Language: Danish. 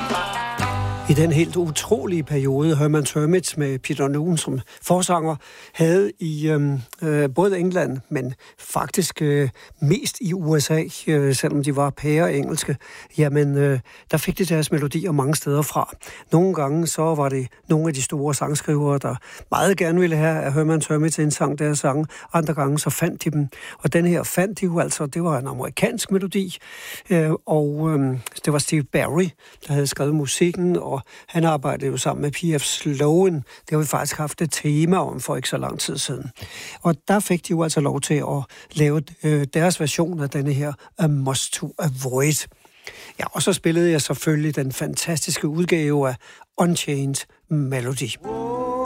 I den helt utrolige periode, Herman's Hermits med Peter Noone som forsanger, havde i både England, men faktisk mest i USA, selvom de var pære-engelske, jamen der fik de deres melodier mange steder fra. Nogle gange så var det nogle af de store sangskrivere, der meget gerne ville have, at Herman's Hermits indsang deres sange. Andre gange så fandt de dem, og den her fandt de jo altså, det var en amerikansk melodi, og det var Steve Barry, der havde skrevet musikken, og han arbejdede jo sammen med P.F. Sloan. Det har vi faktisk haft et tema om for ikke så lang tid siden. Og der fik de jo altså lov til at lave deres version af denne her A Must to Avoid. Ja, og så spillede jeg selvfølgelig den fantastiske udgave af Unchained Melody.